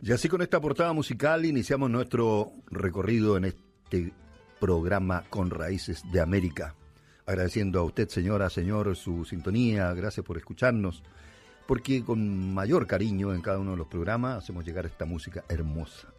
Y así con esta portada musical iniciamos nuestro recorrido en este programa Con Raíces de América. Agradeciendo a usted, señora, señor, su sintonía, gracias por escucharnos, porque con mayor cariño en cada uno de los programas hacemos llegar esta música hermosa.